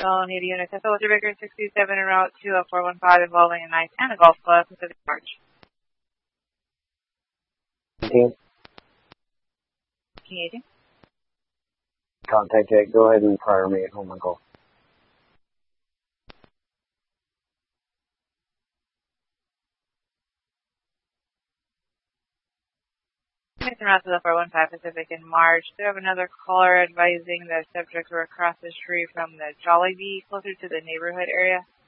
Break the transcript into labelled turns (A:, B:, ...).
A: Phone, Haiti Unit, Tesla Ultra Baker 67 en route to a 415 involving a knife and a golf club, Pacific March.
B: King
A: 18.
B: Contact Jake, go ahead and prior me at home and golf.
A: En route to the 415 Pacific in March. Do have another caller advising that subjects were across the street from the Jollibee, closer to the neighborhood area.